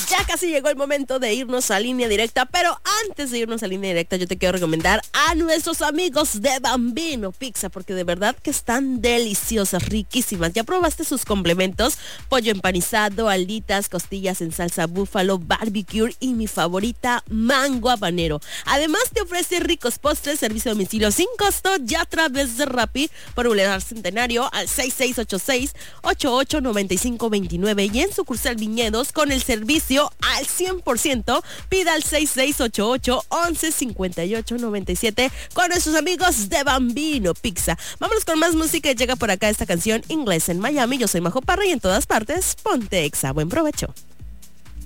Ya casi llegó el momento de irnos a línea directa, pero antes de irnos a línea directa yo te quiero recomendar a nuestros amigos de Bambino Pizza, porque de verdad que están deliciosas, riquísimas. ¿Ya probaste sus complementos? Pollo empanizado, alitas, costillas en salsa búfalo, barbecue y mi favorita, mango habanero. Además te ofrece ricos postres, servicio a domicilio sin costo, ya a través de Rappi por Boulevard Centenario al 6686-889529 y en sucursal Viñedos con el servicio al 100%, pida al 6688-115897 con nuestros amigos de Bambino Pizza. Vámonos con más música y llega por acá esta canción Inglés en Miami. Yo soy Majo Parra y en todas partes, ponte Exa. Buen provecho.